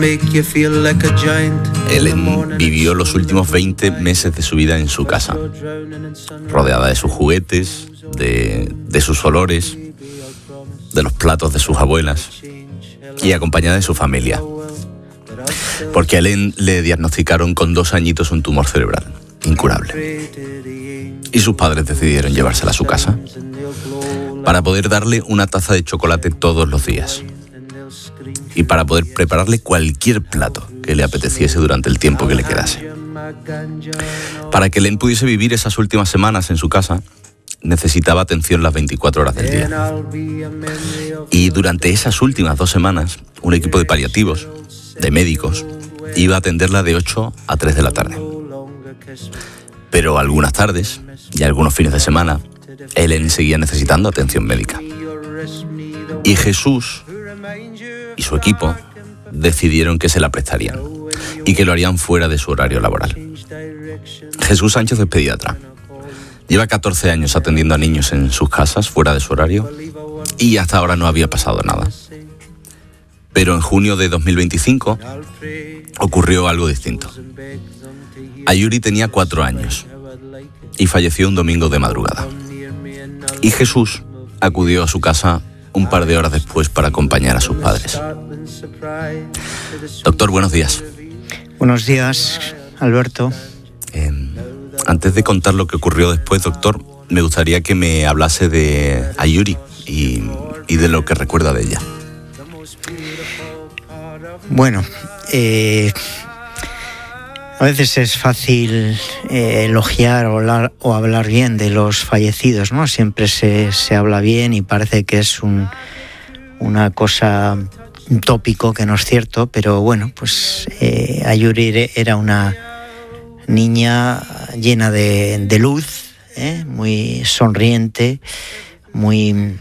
Ellen vivió los últimos 20 meses de su vida en su casa, rodeada de sus juguetes, de sus olores, de los platos de sus abuelas y acompañada de su familia. Porque a Ellen le diagnosticaron con 2 añitos un tumor cerebral incurable. Y sus padres decidieron llevársela a su casa para poder darle una taza de chocolate todos los días y para poder prepararle cualquier plato que le apeteciese durante el tiempo que le quedase. Para que Ellen pudiese vivir esas últimas semanas en su casa, necesitaba atención las 24 horas del día. Y durante esas últimas 2 semanas, un equipo de paliativos, de médicos, iba a atenderla de 8 a 3 de la tarde. Pero algunas tardes y algunos fines de semana, Ellen seguía necesitando atención médica. Y Jesús y su equipo decidieron que se la prestarían y que lo harían fuera de su horario laboral. Jesús Sánchez es pediatra. Lleva 14 años atendiendo a niños en sus casas fuera de su horario y hasta ahora no había pasado nada. Pero en junio de 2025 ocurrió algo distinto. Ayuri tenía 4 años y falleció un domingo de madrugada. Y Jesús acudió a su casa un par de horas después para acompañar a sus padres. Doctor, buenos días. Buenos días, Alberto. Antes de contar lo que ocurrió después, doctor, me gustaría que me hablase de Ayuri y de lo que recuerda de ella. Bueno, a veces es fácil elogiar o hablar bien de los fallecidos, ¿no? Siempre se habla bien y parece que es una cosa, un tópico que no es cierto, pero bueno, pues Ayuri era una niña llena de luz, muy sonriente, muy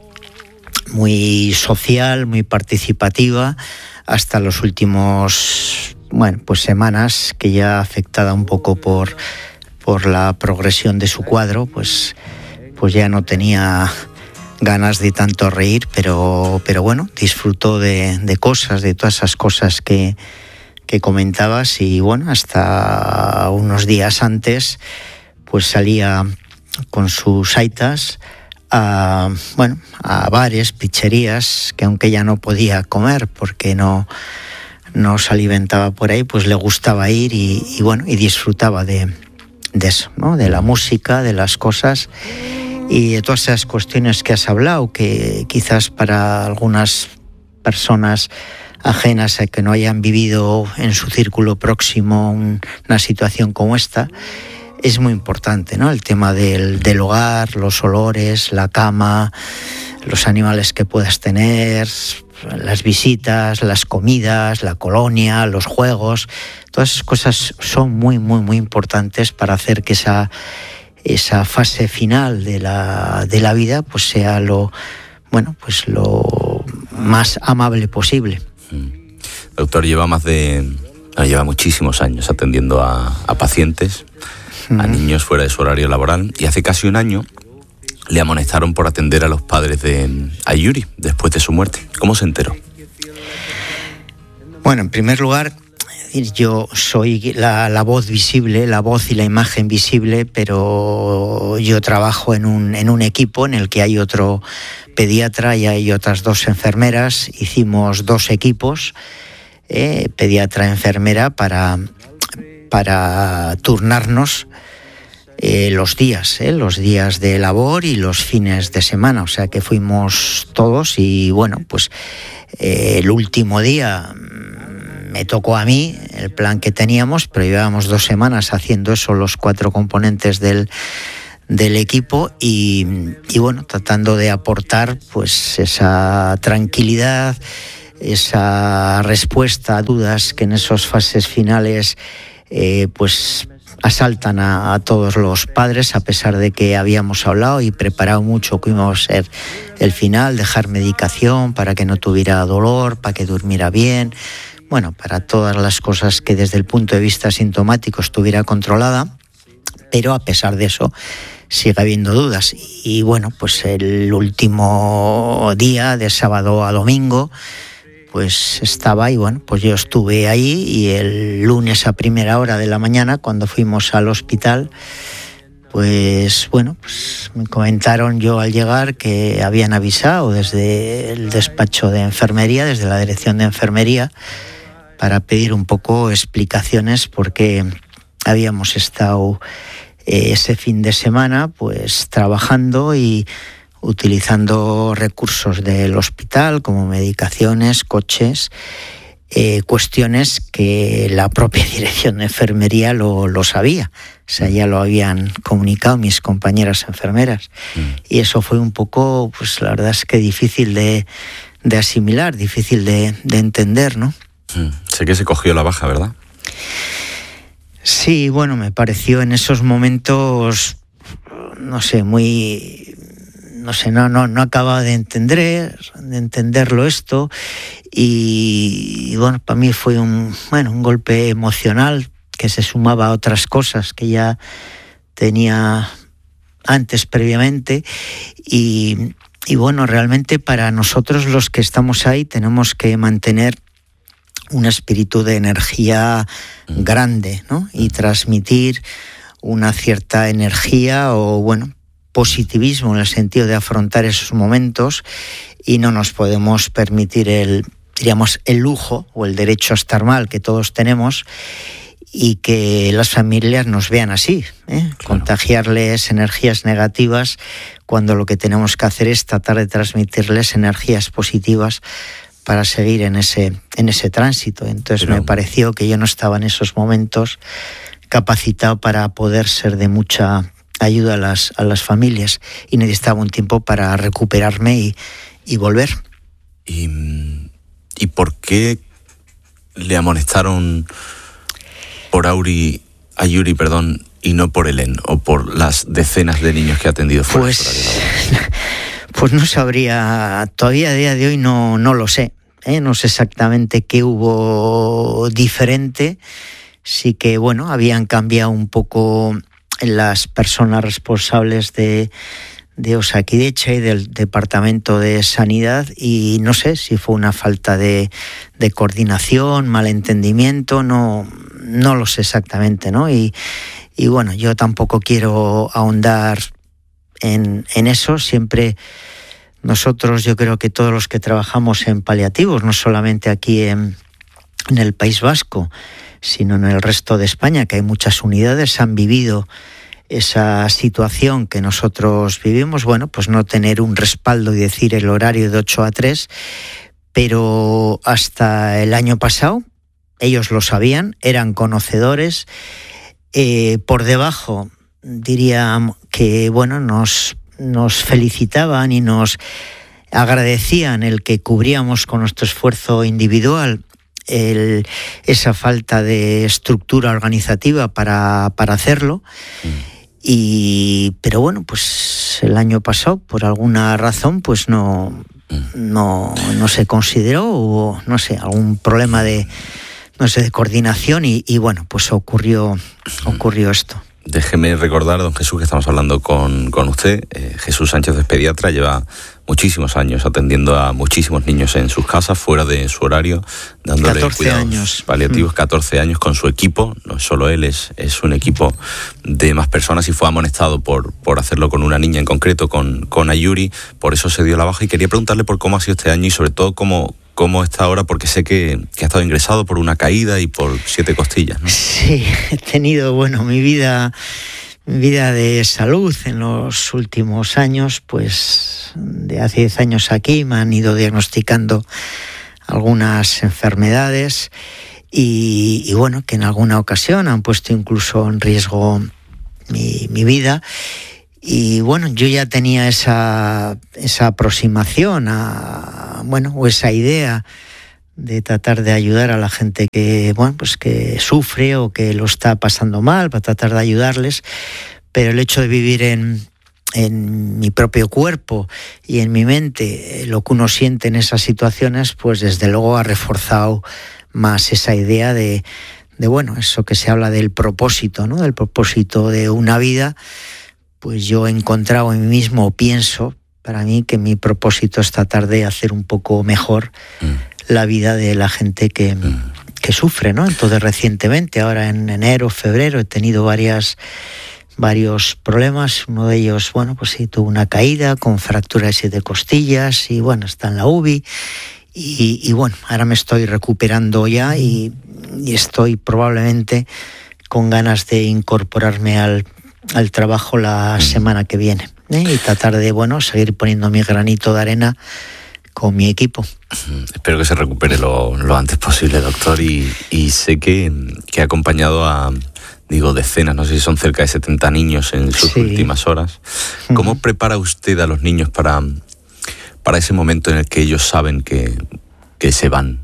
social, muy participativa, hasta los últimos, pues semanas, que ya afectada un poco por la progresión de su cuadro, pues ya no tenía ganas de tanto reír, pero bueno, disfrutó de cosas, de todas esas cosas que comentabas, y bueno, hasta unos días antes pues salía con sus aitas a bares, pizzerías, que aunque ella no podía comer porque no se alimentaba por ahí, pues le gustaba ir y disfrutaba de eso, ¿no? De la música, de las cosas y de todas esas cuestiones que has hablado, que quizás para algunas personas ajenas a que no hayan vivido en su círculo próximo una situación como esta, es muy importante, ¿no? El tema del hogar, los olores, la cama, los animales que puedas tener, las visitas, las comidas, la colonia, los juegos. Todas esas cosas son muy, muy, muy importantes para hacer que esa fase final de la vida pues sea lo más amable posible. Doctor, lleva muchísimos años atendiendo a pacientes, a niños fuera de su horario laboral, y hace casi un año le amonestaron por atender a los padres de Ayuri después de su muerte. ¿Cómo se enteró? Bueno, en primer lugar, yo soy la voz visible, la voz y la imagen visible, pero yo trabajo en un equipo en el que hay otro pediatra y hay otras 2 enfermeras. Hicimos 2 equipos, pediatra-enfermera, para turnarnos los días de labor y los fines de semana. O sea que fuimos todos y bueno, pues el último día me tocó a mí el plan que teníamos, pero llevábamos 2 semanas haciendo eso, los 4 componentes del equipo y bueno, tratando de aportar pues esa tranquilidad, esa respuesta a dudas que en esas fases finales pues asaltan a todos los padres, a pesar de que habíamos hablado y preparado mucho que íbamos a ser el final, dejar medicación para que no tuviera dolor, para que durmiera bien, bueno, para todas las cosas que desde el punto de vista sintomático estuviera controlada, pero a pesar de eso sigue habiendo dudas. Y bueno, pues el último día, de sábado a domingo, pues estaba y bueno, pues yo estuve ahí y el lunes a primera hora de la mañana, cuando fuimos al hospital, pues bueno, pues me comentaron yo al llegar que habían avisado desde el despacho de enfermería, desde la dirección de enfermería, para pedir un poco explicaciones porque habíamos estado ese fin de semana pues trabajando y utilizando recursos del hospital como medicaciones, coches, cuestiones que la propia dirección de enfermería lo sabía. O sea, ya lo habían comunicado mis compañeras enfermeras. Y eso fue un poco, pues la verdad es que difícil de asimilar, difícil de entender, ¿no? Sé que se cogió la baja, ¿verdad? Sí, bueno, me pareció en esos momentos, no sé, no acababa de entenderlo esto y bueno, para mí fue un golpe emocional que se sumaba a otras cosas que ya tenía antes previamente y bueno, realmente para nosotros los que estamos ahí tenemos que mantener un espíritu de energía grande, ¿no? Y transmitir una cierta energía o bueno, positivismo en el sentido de afrontar esos momentos y no nos podemos permitir el lujo o el derecho a estar mal que todos tenemos y que las familias nos vean así, Claro. Contagiarles energías negativas cuando lo que tenemos que hacer es tratar de transmitirles energías positivas para seguir en ese tránsito. Entonces me pareció que yo no estaba en esos momentos capacitado para poder ser de mucha ayuda a las familias y necesitaba un tiempo para recuperarme y volver. ¿Y por qué le amonestaron por a Yuri, y no por Helen o por las decenas de niños que ha atendido fuera? Pues no sabría, todavía a día de hoy no lo sé, no sé exactamente qué hubo diferente. Sí que bueno, habían cambiado un poco las personas responsables de Osakidetza y del Departamento de Sanidad y no sé si fue una falta de coordinación, malentendimiento, no lo sé exactamente, ¿no? Y bueno, yo tampoco quiero ahondar en eso. Siempre nosotros, yo creo que todos los que trabajamos en paliativos, no solamente aquí en el País Vasco, sino en el resto de España, que hay muchas unidades, han vivido esa situación que nosotros vivimos, bueno, pues no tener un respaldo y decir el horario de 8 a 3, pero hasta el año pasado ellos lo sabían, eran conocedores, por debajo diría que bueno, nos felicitaban y nos agradecían el que cubríamos con nuestro esfuerzo individual esa falta de estructura organizativa para hacerlo. Pero bueno, pues el año pasado por alguna razón pues no se consideró, hubo no sé, algún problema de coordinación y bueno, pues ocurrió esto. Déjeme recordar, don Jesús, que estamos hablando con usted. Jesús Sánchez es pediatra, lleva muchísimos años atendiendo a muchísimos niños en sus casas, fuera de su horario, dándole 14 cuidados años. Paliativos, 14 años con su equipo. No solo él, es un equipo de más personas y fue amonestado por hacerlo con una niña en concreto, con Ayuri. Por eso se dio la baja y quería preguntarle por cómo ha sido este año y sobre todo cómo está ahora, porque sé que ha estado ingresado por una caída y por 7 costillas, ¿no? Sí, he tenido, mi vida de salud en los últimos años, pues de hace 10 años aquí me han ido diagnosticando algunas enfermedades y bueno, que en alguna ocasión han puesto incluso en riesgo mi vida. Y bueno, yo ya tenía esa aproximación o esa idea de tratar de ayudar a la gente que sufre o que lo está pasando mal, para tratar de ayudarles, pero el hecho de vivir en mi propio cuerpo y en mi mente lo que uno siente en esas situaciones, pues desde luego ha reforzado más esa idea de eso que se habla del propósito, ¿no? Del propósito de una vida. Pues yo he encontrado en mí mismo, pienso, para mí, que mi propósito es tratar de hacer un poco mejor la vida de la gente que sufre, ¿no? Entonces recientemente, ahora en enero, febrero, he tenido varios problemas. Uno de ellos, bueno, pues sí, tuvo una caída con fractura de 7 costillas y bueno, está en la UBI. Y bueno, ahora me estoy recuperando ya y estoy probablemente con ganas de incorporarme al trabajo la semana que viene, y tratar de, bueno, seguir poniendo mi granito de arena con mi equipo. Espero que se recupere lo antes posible, doctor, y sé que ha acompañado a, decenas, no sé si son cerca de 70 niños en sus últimas horas. ¿Cómo prepara usted a los niños para ese momento en el que ellos saben que se van?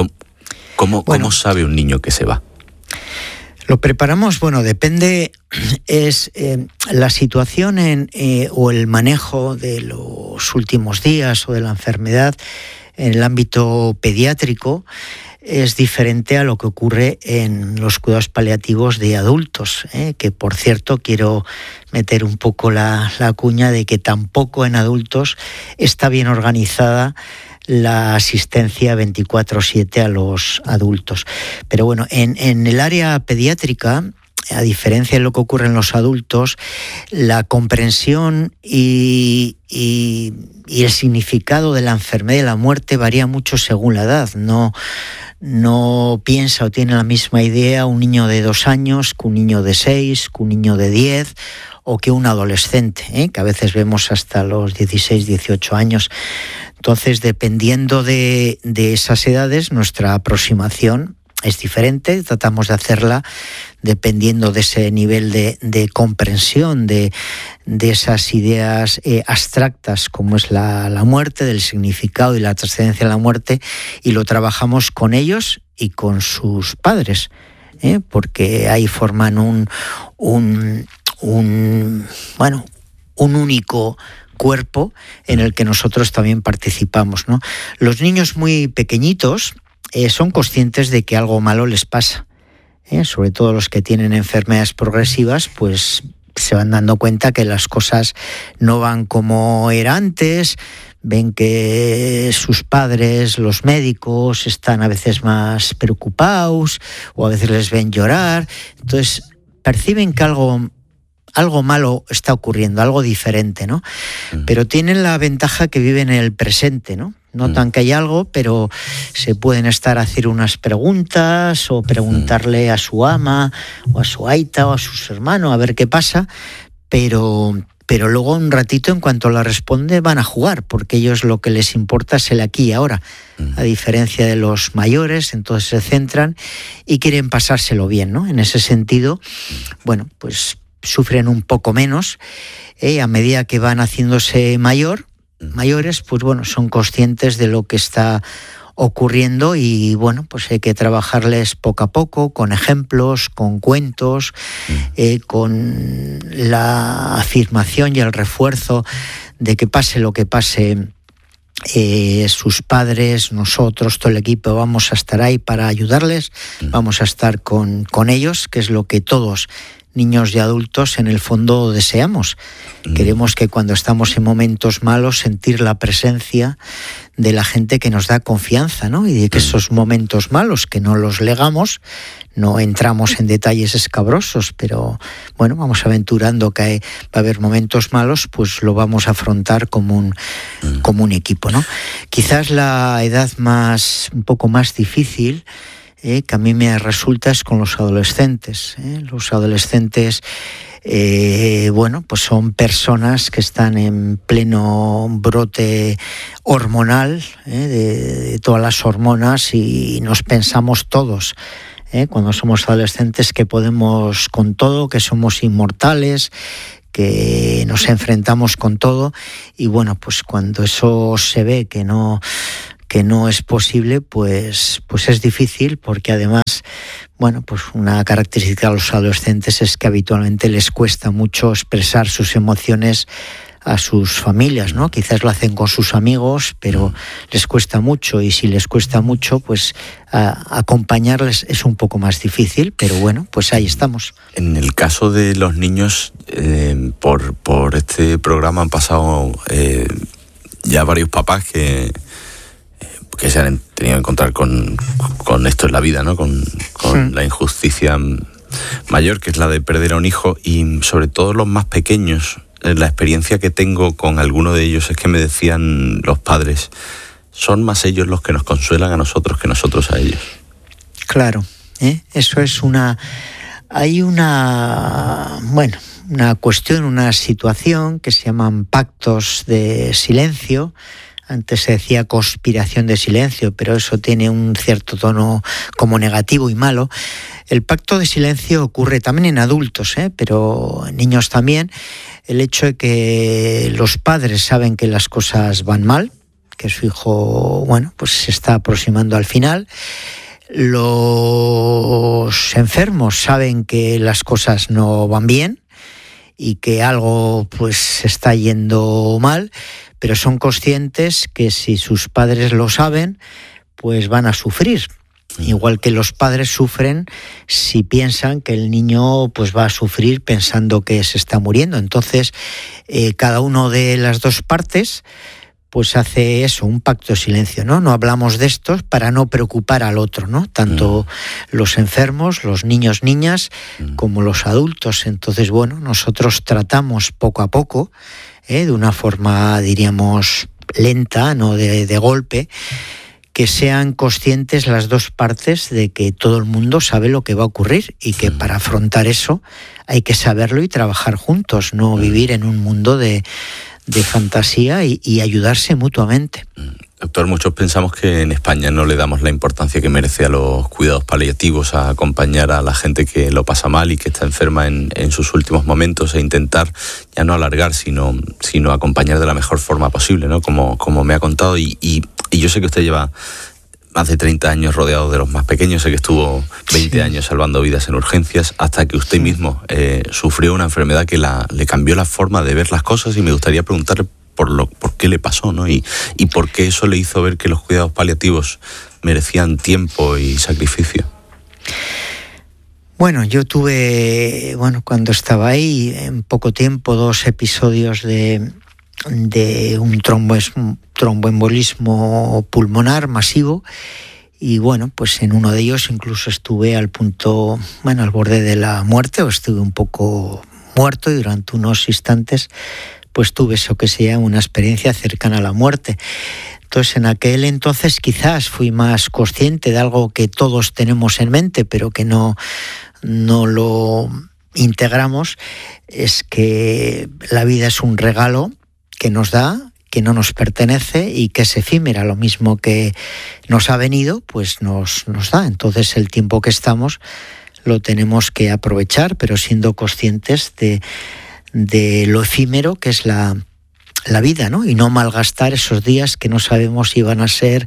¿Cómo sabe un niño que se va? Lo preparamos, bueno, depende, es la situación o el manejo de los últimos días o de la enfermedad en el ámbito pediátrico es diferente a lo que ocurre en los cuidados paliativos de adultos, que por cierto quiero meter un poco la cuña de que tampoco en adultos está bien organizada la asistencia 24/7 a los adultos. Pero bueno, en el área pediátrica, a diferencia de lo que ocurre en los adultos, la comprensión y el significado de la enfermedad y de la muerte varía mucho según la edad. No piensa o tiene la misma idea un niño de 2 años que un niño de 6, que un niño de 10 o que un adolescente, que a veces vemos hasta los 16, 18 años. Entonces, dependiendo de esas edades, nuestra aproximación es diferente. Tratamos de hacerla dependiendo de ese nivel de comprensión de esas ideas abstractas como es la muerte, del significado y la trascendencia de la muerte, y lo trabajamos con ellos y con sus padres, porque ahí forman un único cuerpo en el que nosotros también participamos, ¿no? Los niños muy pequeñitos son conscientes de que algo malo les pasa, sobre todo los que tienen enfermedades progresivas, pues se van dando cuenta que las cosas no van como era antes, ven que sus padres, los médicos, están a veces más preocupados o a veces les ven llorar, entonces perciben que algo malo está ocurriendo, algo diferente, ¿no? Pero tienen la ventaja que viven en el presente, ¿no? Notan que hay algo, pero se pueden estar a hacer unas preguntas o preguntarle a su ama o a su aita o a sus hermanos a ver qué pasa, pero luego un ratito, en cuanto la responde, van a jugar, porque ellos lo que les importa es el aquí y ahora, a diferencia de los mayores. Entonces se centran y quieren pasárselo bien, ¿no? En ese sentido, bueno, pues sufren un poco menos, a medida que van haciéndose mayores, pues bueno, son conscientes de lo que está ocurriendo y bueno, pues hay que trabajarles poco a poco, con ejemplos, con cuentos, con la afirmación y el refuerzo de que pase lo que pase, sus padres, nosotros, todo el equipo, vamos a estar ahí para ayudarles, vamos a estar con ellos, que es lo que todos, niños y adultos, en el fondo deseamos. Queremos que cuando estamos en momentos malos sentir la presencia de la gente que nos da confianza, ¿no? Y de que esos momentos malos, que no los negamos, no entramos en detalles escabrosos, pero bueno, vamos aventurando que va a haber momentos malos, pues lo vamos a afrontar como un equipo, ¿no? Quizás la edad un poco más difícil, que a mí me resulta, es con los adolescentes. Los adolescentes, bueno, pues son personas que están en pleno brote hormonal, de todas las hormonas, y nos pensamos todos, cuando somos adolescentes, que podemos con todo, que somos inmortales, que nos enfrentamos con todo, y bueno, pues cuando eso se ve que no es posible, pues es difícil, porque además, bueno, pues una característica de los adolescentes es que habitualmente les cuesta mucho expresar sus emociones a sus familias, ¿no? Quizás lo hacen con sus amigos, pero les cuesta mucho, y si les cuesta mucho, pues acompañarles es un poco más difícil, pero bueno, pues ahí estamos. En el caso de los niños, por este programa han pasado ya varios papás que que se han tenido que encontrar con esto en la vida, ¿no? Con la injusticia mayor, que es la de perder a un hijo, y sobre todo los más pequeños. La experiencia que tengo con alguno de ellos es que me decían los padres, son más ellos los que nos consuelan a nosotros que nosotros a ellos. Claro, eso es hay una cuestión, una situación que se llaman pactos de silencio. Antes se decía conspiración de silencio, pero eso tiene un cierto tono como negativo y malo. El pacto de silencio ocurre también en adultos, pero en niños también. El hecho de que los padres saben que las cosas van mal, que su hijo, pues se está aproximando al final. Los enfermos saben que las cosas no van bien y que algo pues se está yendo mal, pero son conscientes que si sus padres lo saben, pues van a sufrir. Igual que los padres sufren si piensan que el niño pues va a sufrir pensando que se está muriendo. Entonces, cada uno de las dos partes pues hace eso, un pacto de silencio, ¿no? No hablamos de estos para no preocupar al otro, ¿no? Tanto los enfermos, los niños, niñas, como los adultos. Entonces, nosotros tratamos poco a poco, de una forma, diríamos, lenta, no de golpe, que sean conscientes las dos partes de que todo el mundo sabe lo que va a ocurrir y que para afrontar eso hay que saberlo y trabajar juntos, no vivir en un mundo de fantasía y ayudarse mutuamente. Doctor, muchos pensamos que en España no le damos la importancia que merece a los cuidados paliativos, a acompañar a la gente que lo pasa mal y que está enferma en sus últimos momentos, e intentar ya no alargar, sino acompañar de la mejor forma posible, ¿no? Como me ha contado, y yo sé que usted lleva más de 30 años rodeado de los más pequeños, sé que estuvo 20 años salvando vidas en urgencias, hasta que usted mismo sufrió una enfermedad que le cambió la forma de ver las cosas, y me gustaría preguntarle por qué le pasó, ¿no? Y por qué eso le hizo ver que los cuidados paliativos merecían tiempo y sacrificio. Yo tuve, cuando estaba ahí, en poco tiempo, 2 episodios de un tromboembolismo pulmonar masivo, y pues en uno de ellos incluso estuve al borde de la muerte, o estuve un poco muerto, y durante unos instantes pues tuve eso que se llama una experiencia cercana a la muerte. Entonces, en aquel entonces quizás fui más consciente de algo que todos tenemos en mente, pero que no lo integramos, es que la vida es un regalo que nos da, que no nos pertenece y que es efímera. Lo mismo que nos ha venido, pues nos da. Entonces, el tiempo que estamos lo tenemos que aprovechar, pero siendo conscientes de lo efímero que es la vida, ¿no? Y no malgastar esos días que no sabemos si van a ser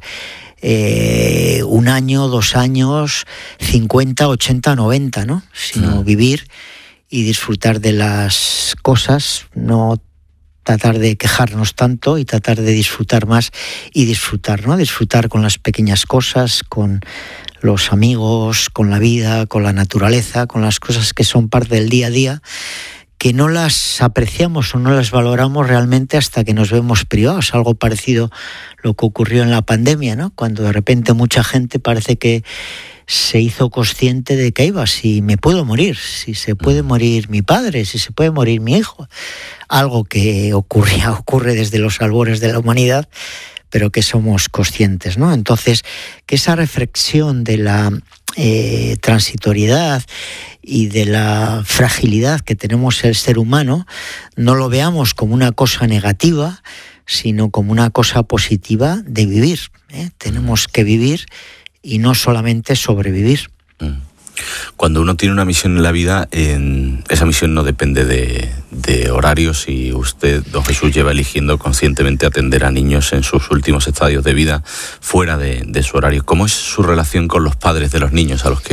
1 año, 2 años, 50, 80, 90, ¿no? Sino vivir y disfrutar de las cosas, no tratar de quejarnos tanto y tratar de disfrutar más y disfrutar, ¿no? Disfrutar con las pequeñas cosas, con los amigos, con la vida, con la naturaleza, con las cosas que son parte del día a día, que no las apreciamos o no las valoramos realmente hasta que nos vemos privados. Algo parecido lo que ocurrió en la pandemia, ¿no? Cuando de repente mucha gente parece que se hizo consciente de que si me puedo morir, si se puede morir mi padre, si se puede morir mi hijo. Algo que ocurre desde los albores de la humanidad, pero que somos conscientes, ¿no? Entonces, que esa reflexión de la transitoriedad y de la fragilidad que tenemos el ser humano, no lo veamos como una cosa negativa, sino como una cosa positiva de vivir, ¿eh? Tenemos que vivir y no solamente sobrevivir. Cuando uno tiene una misión en la vida, esa misión no depende de horarios, y usted, don Jesús, lleva eligiendo conscientemente atender a niños en sus últimos estadios de vida fuera de su horario. ¿Cómo es su relación con los padres de los niños a los que